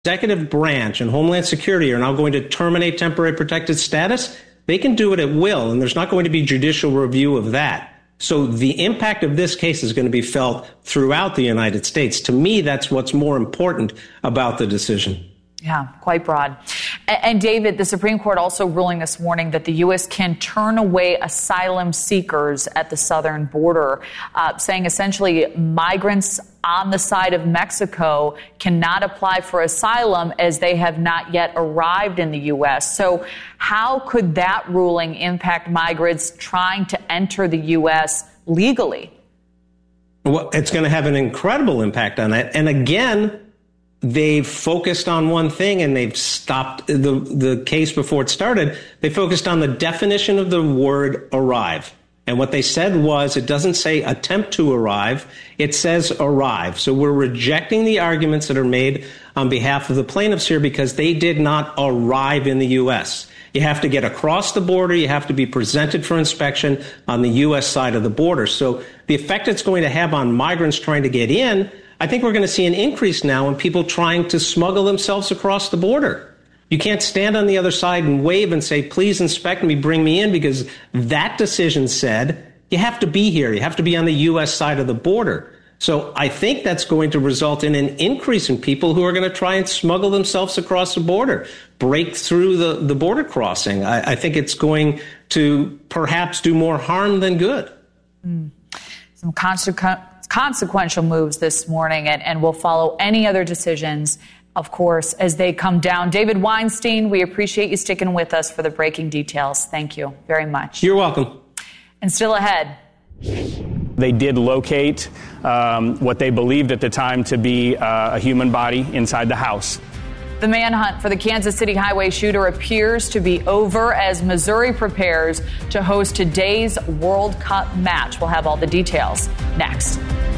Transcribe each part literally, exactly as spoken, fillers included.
executive branch and Homeland Security are now going to terminate temporary protected status, they can do it at will, and there's not going to be judicial review of that. So the impact of this case is going to be felt throughout the United States. To me, that's what's more important about the decision. Yeah, quite broad. And David, the Supreme Court also ruling this morning that the U S can turn away asylum seekers at the southern border, uh, saying essentially migrants on the side of Mexico cannot apply for asylum as they have not yet arrived in the U S. So how could that ruling impact migrants trying to enter the U S legally? Well, it's going to have an incredible impact on that. And again, they've focused on one thing and they've stopped the, the case before it started. They focused on the definition of the word arrive. And what they said was it doesn't say attempt to arrive. It says arrive. So we're rejecting the arguments that are made on behalf of the plaintiffs here because they did not arrive in the U S. You have to get across the border. You have to be presented for inspection on the U S side of the border. So the effect it's going to have on migrants trying to get in, I think we're going to see an increase now in people trying to smuggle themselves across the border. You can't stand on the other side and wave and say, please inspect me, bring me in, because that decision said you have to be here. You have to be on the U S side of the border. So I think that's going to result in an increase in people who are going to try and smuggle themselves across the border, break through the, the border crossing. I, I think it's going to perhaps do more harm than good. Mm. Some consequent consequential moves this morning, and, and we'll follow any other decisions, of course, as they come down. David Weinstein, we appreciate you sticking with us for the breaking details. Thank you very much. You're welcome. And still ahead. They did locate um, what they believed at the time to be uh, a human body inside the house. The manhunt for the Kansas City highway shooter appears to be over as Missouri prepares to host today's World Cup match. We'll have all the details next.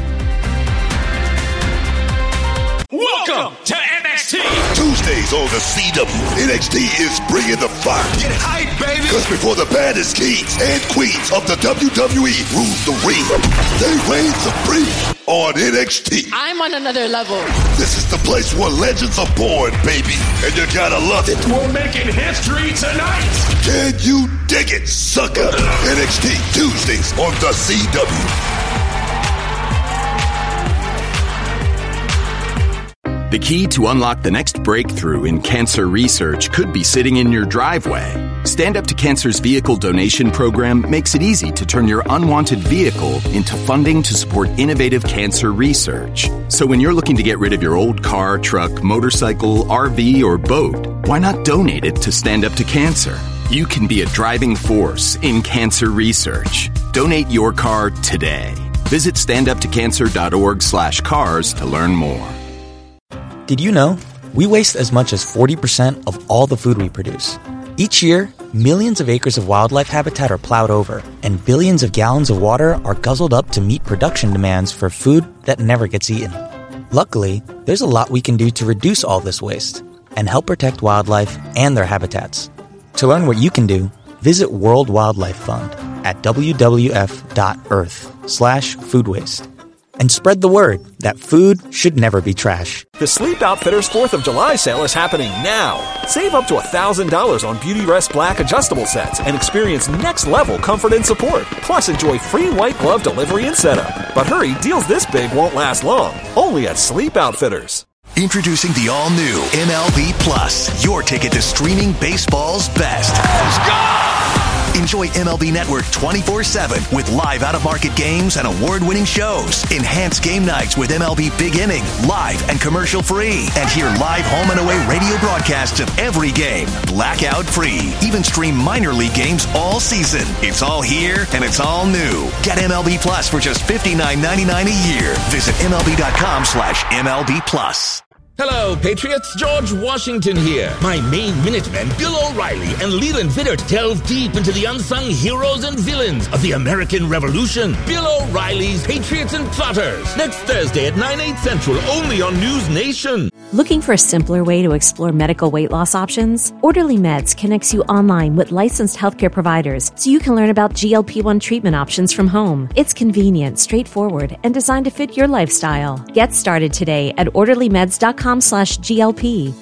Welcome to N X T. Tuesdays on the C W. N X T is bringing the fire. Get hype, baby. Because before the baddest kings and queens of the W W E rule the ring, they reign supreme on N X T. I'm on another level. This is the place where legends are born, baby. And you gotta love it. We're making history tonight. Can you dig it, sucker? N X T Tuesdays on the C W. The key to unlock the next breakthrough in cancer research could be sitting in your driveway. Stand Up to Cancer's vehicle donation program makes it easy to turn your unwanted vehicle into funding to support innovative cancer research. So when you're looking to get rid of your old car, truck, motorcycle, R V, or boat, why not donate it to Stand Up to Cancer? You can be a driving force in cancer research. Donate your car today. Visit standuptocancer.org slash cars to learn more. Did you know? We waste as much as forty percent of all the food we produce. Each year, millions of acres of wildlife habitat are plowed over, and billions of gallons of water are guzzled up to meet production demands for food that never gets eaten. Luckily, there's a lot we can do to reduce all this waste and help protect wildlife and their habitats. To learn what you can do, visit World Wildlife Fund at w w f dot earth slash food waste. And spread the word that food should never be trash. The Sleep Outfitters fourth of July sale is happening now. Save up to one thousand dollars on Beauty Rest Black adjustable sets and experience next-level comfort and support. Plus, enjoy free white glove delivery and setup. But hurry, deals this big won't last long. Only at Sleep Outfitters. Introducing the all-new M L B Plus, your ticket to streaming baseball's best. Let's go! Enjoy M L B Network twenty-four seven with live out-of-market games and award-winning shows. Enhance game nights with M L B Big Inning, live and commercial-free. And hear live home and away radio broadcasts of every game, blackout-free. Even stream minor league games all season. It's all here and it's all new. Get M L B Plus for just fifty-nine ninety-nine a year. Visit MLB.com slash MLB Plus. Hello, Patriots. George Washington here. My main Minutemen, Bill O'Reilly and Leland Vittert, delve deep into the unsung heroes and villains of the American Revolution. Bill O'Reilly's Patriots and Plotters. Next Thursday at nine, eight Central, only on News Nation. Looking for a simpler way to explore medical weight loss options? Orderly Meds connects you online with licensed healthcare providers so you can learn about G L P one treatment options from home. It's convenient, straightforward, and designed to fit your lifestyle. Get started today at orderlymeds.com slash GLP.